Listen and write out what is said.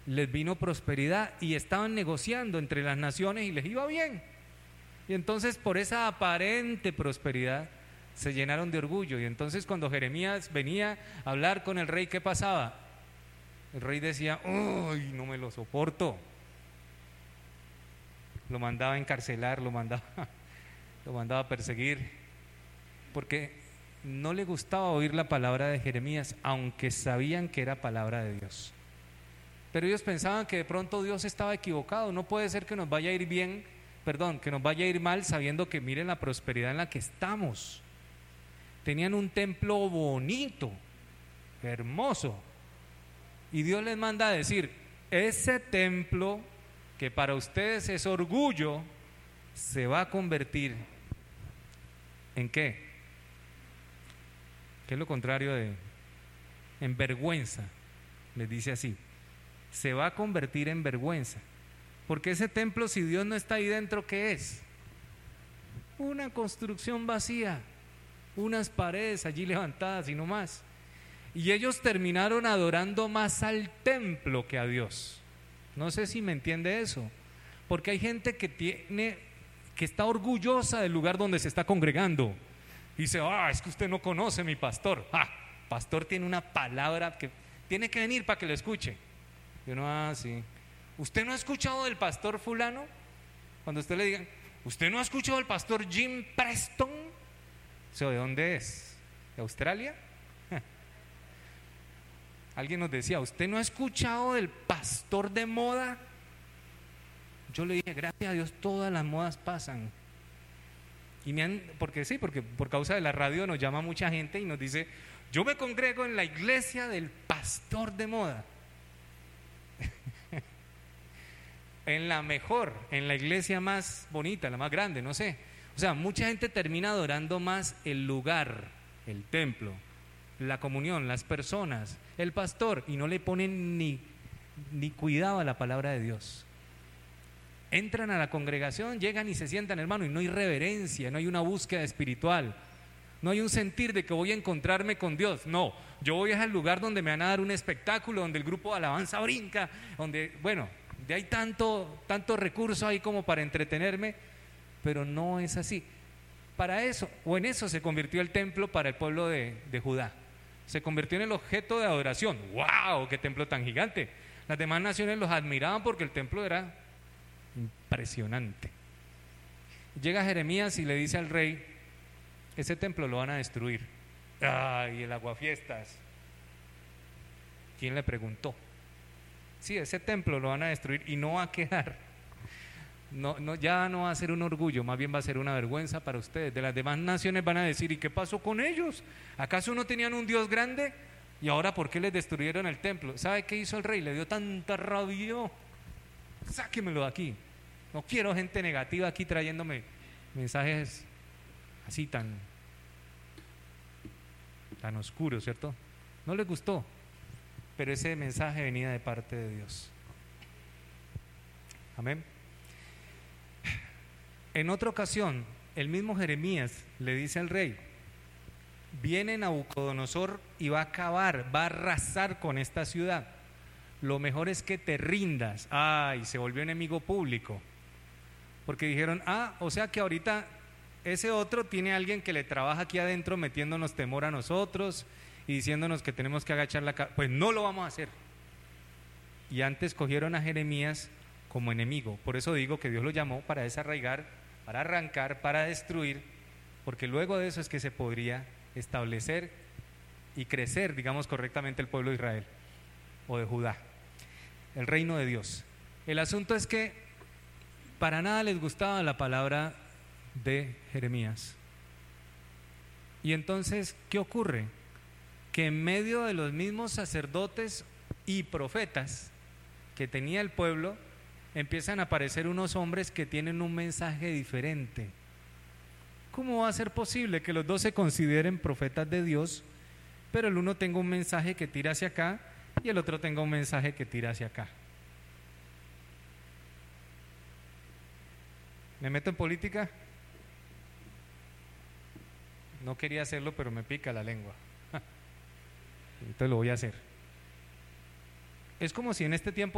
les vino prosperidad y estaban negociando entre las naciones y les iba bien. Y entonces por esa aparente prosperidad se llenaron de orgullo. Y entonces cuando Jeremías venía a hablar con el rey, ¿qué pasaba? El rey decía: ¡uy, no me lo soporto! Lo mandaba a encarcelar, lo mandaba a perseguir, porque no le gustaba oír la palabra de Jeremías, aunque sabían que era palabra de Dios. Pero ellos pensaban que de pronto Dios estaba equivocado. No puede ser que nos vaya a ir bien, que nos vaya a ir mal, sabiendo que miren la prosperidad en la que estamos. Tenían un templo bonito, hermoso, y Dios les manda a decir: ese templo que para ustedes es orgullo, se va a convertir ¿en qué? ¿Qué es lo contrario en vergüenza? Les dice así: se va a convertir en vergüenza. Porque ese templo, si Dios no está ahí dentro, ¿qué es? Una construcción vacía, unas paredes allí levantadas y no más. Y ellos terminaron adorando más al templo que a Dios. No sé si me entiende eso, porque hay gente que está orgullosa del lugar donde se está congregando. Dice: es que usted no conoce a mi pastor. Pastor tiene una palabra que tiene que venir para que lo escuche. Y uno: sí. ¿Usted no ha escuchado del pastor fulano? Cuando usted le diga: ¿usted no ha escuchado del pastor Jim Preston? ¿De dónde es? ¿De Australia? Alguien nos decía: ¿usted no ha escuchado del pastor de moda? Yo le dije: gracias a Dios todas las modas pasan. Y porque por causa de la radio nos llama mucha gente y nos dice: yo me congrego en la iglesia del pastor de moda. En la iglesia más bonita, la más grande, no sé. O sea, mucha gente termina adorando más el lugar, el templo, la comunión, las personas, el pastor, y no le ponen ni cuidado a la palabra de Dios. Entran a la congregación, llegan y se sientan, hermano, y no hay reverencia, no hay una búsqueda espiritual, no hay un sentir de que voy a encontrarme con Dios. No, yo voy al lugar donde me van a dar un espectáculo, donde el grupo de alabanza brinca, donde, hay tanto recurso ahí como para entretenerme, pero no es así. Para eso, o en eso se convirtió el templo para el pueblo de Judá. Se convirtió en el objeto de adoración. ¡Wow! ¡Qué templo tan gigante! Las demás naciones los admiraban porque el templo era impresionante. Llega Jeremías y le dice al rey: ese templo lo van a destruir. ¡Ay, el aguafiestas! ¿Quién le preguntó? Sí, ese templo lo van a destruir y no va a quedar. Ya no va a ser un orgullo, más bien va a ser una vergüenza para ustedes. De las demás naciones van a decir: ¿y qué pasó con ellos? ¿Acaso no tenían un Dios grande? ¿Y ahora por qué les destruyeron el templo? ¿Sabe qué hizo el rey? Le dio tanta rabia: sáquemelo de aquí. No quiero gente negativa aquí trayéndome mensajes así tan oscuros, ¿cierto? No les gustó, pero ese mensaje venía de parte de Dios. Amén. En otra ocasión, el mismo Jeremías le dice al rey: viene Nabucodonosor y va a acabar, va a arrasar con esta ciudad. Lo mejor es que te rindas. Y se volvió enemigo público. Porque dijeron: o sea que ahorita ese otro tiene a alguien que le trabaja aquí adentro metiéndonos temor a nosotros y diciéndonos que tenemos que agachar la cabeza. Pues no lo vamos a hacer. Y antes cogieron a Jeremías como enemigo. Por eso digo que Dios lo llamó para desarraigar, para arrancar, para destruir, porque luego de eso es que se podría establecer y crecer, digamos, correctamente el pueblo de Israel o de Judá, el reino de Dios. El asunto es que para nada les gustaba la palabra de Jeremías. Y entonces, ¿qué ocurre? Que en medio de los mismos sacerdotes y profetas que tenía el pueblo, empiezan a aparecer unos hombres que tienen un mensaje diferente. ¿Cómo va a ser posible que los dos se consideren profetas de Dios, pero el uno tenga un mensaje que tira hacia acá y el otro tenga un mensaje que tira hacia acá? ¿Me meto en política? No quería hacerlo, pero me pica la lengua. Entonces lo voy a hacer. Es como si en este tiempo